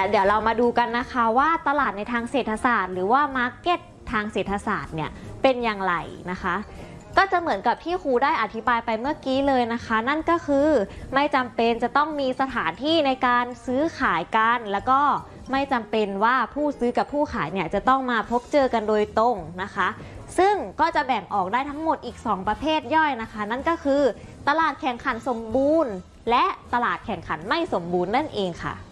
และเดี๋ยวเรามาดูกันนะคะว่าตลาดในทางเศรษฐศาสตร์หรือว่ามาร์เก็ตทางเศรษฐศาสตร์เนี่ยเป็นอย่างไรนะคะก็จะเหมือนกับที่ครูได้อธิบายไปเมื่อกี้เลยนะคะนั่นก็คือไม่จำเป็นจะต้องมีสถานที่ในการซื้อขายกันแล้วก็ไม่จำเป็นว่าผู้ซื้อกับผู้ขายเนี่ยจะต้องมาพบเจอกันโดยตรงนะคะซึ่งก็จะแบ่งออกได้ทั้งหมดอีก2ประเภทย่อยนะคะนั่นก็คือตลาดแข่งขันสมบูรณ์และตลาดแข่งขันไม่สมบูรณ์นั่นเองค่ะ